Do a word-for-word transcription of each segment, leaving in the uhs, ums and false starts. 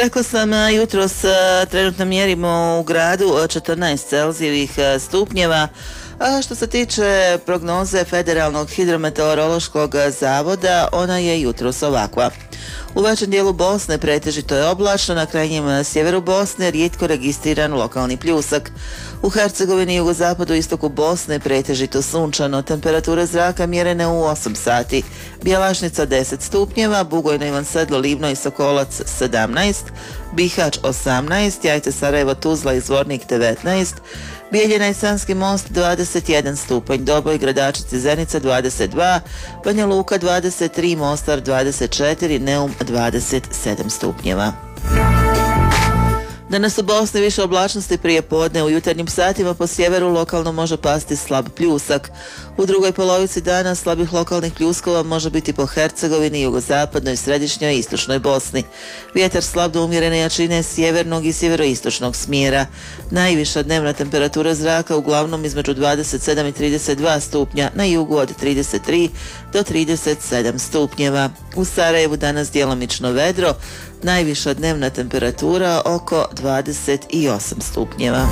Rekla sam, jutros trenutno mjerimo u gradu četrnaest Celzijevih stupnjeva. A što se tiče prognoze Federalnog hidrometeorološkog zavoda, ona je jutros ovakva. U većem dijelu Bosne pretežito je oblačno, na krajnjem sjeveru Bosne rijetko registriran lokalni pljusak. U Hercegovini i jugozapadu istoku Bosne pretežito sunčano, temperature zraka mjerene u osam sati. Bjelašnica deset stupnjeva, Bugojno, Ivan Sedlo, Livno i Sokolac sedamnaest, Bihać osamnaest, Jajce, Sarajevo, Tuzla i Zvornik devetnaest, Bijeljina i Sanski Most dvadeset jedan stupanj, Doboj, Gradačac i Zenica dvadeset dva, Banja Luka dvadeset tri, Mostar dvadeset četiri, Neum dvadeset sedam stupnjeva. Danas u Bosni više oblačnosti prije podne, u jutarnjim satima po sjeveru lokalno može pasti slab pljusak. U drugoj polovici dana slabih lokalnih pljuskova može biti po Hercegovini, jugozapadnoj, središnjoj i istočnoj Bosni. Vjetar slab do umjerene jačine sjevernog i sjeveroistočnog smjera. Najviša dnevna temperatura zraka uglavnom između dvadeset sedam i trideset dva stupnja, na jugu od trideset tri do trideset sedam stupnjeva. U Sarajevu danas djelomično vedro, najviša dnevna temperatura oko dvadeset osam stupnjeva.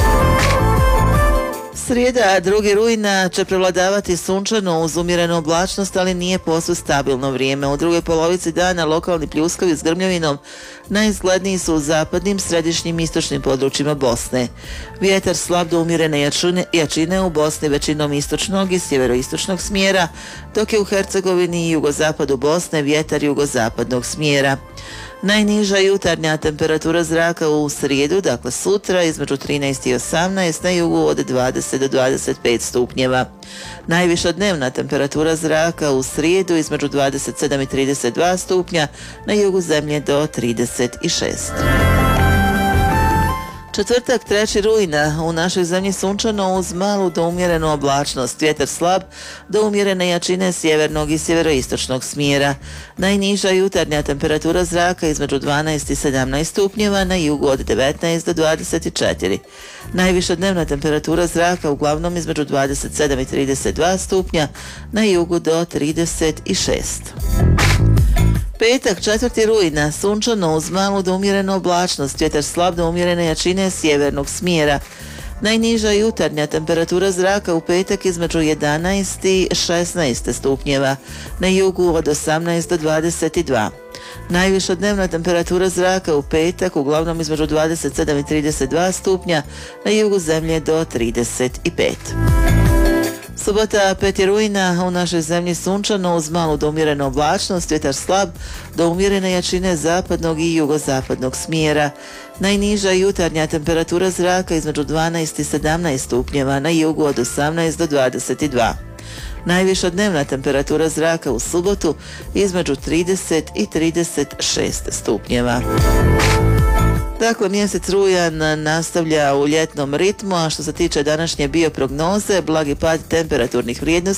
Srijeda, drugi rujna, će prevladavati sunčano uz umjerenu oblačnost, ali nije posve stabilno vrijeme. U drugoj polovici dana lokalni pljuskovi s grmljavinom najizgledniji su u zapadnim, središnjim i istočnim područjima Bosne. Vjetar slab do umjerene jačine, jačine u Bosni većinom istočnog i sjeveroistočnog smjera, dok je u Hercegovini i jugozapadu Bosne vjetar jugozapadnog smjera. Najniža jutarnja temperatura zraka u srijedu, dakle sutra, između trinaest i osamnaest, na jugu od dvadeset do dvadeset pet stupnjeva. Najviša dnevna temperatura zraka u srijedu između dvadeset sedam i trideset dva stupnja, na jugu zemlje do trideset šest. Četvrtak, treći rujna, u našoj zemlji sunčano uz malu do umjerenu oblačnost, vjetar slab do umjerene jačine sjevernog i sjeveroistočnog smjera. Najniža jutarnja temperatura zraka između dvanaest i sedamnaest stupnjeva, na jugu od devetnaest do dvadeset četiri. Najviša dnevna temperatura zraka uglavnom između dvadeset sedam i trideset dva stupnja, na jugu do trideset šest. Petak, četvrti rujna, sunčano uz malu do umjerenu oblačnost, vjetar slab do umjerene jačine sjevernog smjera. Najniža jutarnja temperatura zraka u petak između jedanaest i šesnaest stupnjeva, na jugu od osamnaest do dvadeset dva. Najviša dnevna temperatura zraka u petak uglavnom između dvadeset sedam i trideset dva stupnja, na jugu zemlje do trideset pet. Subota, peti rujna, u našoj zemlji sunčano uz malu do umjerenu oblačnost, vjetar slab do umjerene jačine zapadnog i jugozapadnog smjera. Najniža jutarnja temperatura zraka između dvanaest i sedamnaest stupnjeva, na jugu od osamnaest do dvadeset dva. Najviša dnevna temperatura zraka u subotu između trideset i trideset šest stupnjeva. Dakle, mjesec rujan nastavlja u ljetnom ritmu, a što se tiče današnje bioprognoze, blagi pad temperaturnih vrijednosti